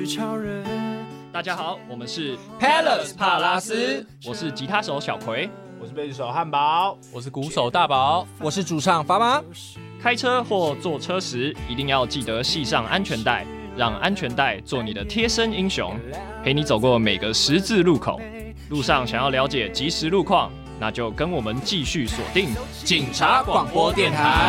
大家好，我们是 Palace 帕拉斯， 我是吉他手小葵， 我是贝斯手汉堡， 我是鼓手大宝， 我是主唱发妈。 开车或坐车时，一定要记得系上安全带，让安全带做你的贴身英雄，陪你走过每个十字路口。路上想要了解即时路况，那就跟我们继续锁定警察广播电台。